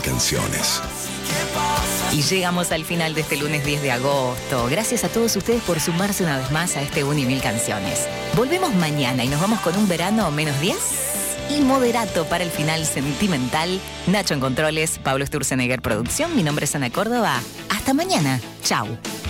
Canciones. Y llegamos al final de este lunes 10 de agosto. Gracias a todos ustedes por sumarse una vez más a este 1.000 canciones. Volvemos mañana y nos vamos con un verano -10 y moderato para el final sentimental. Nacho en controles, Pablo Sturzenegger producción. Mi nombre es Ana Córdoba. Hasta mañana. Chau.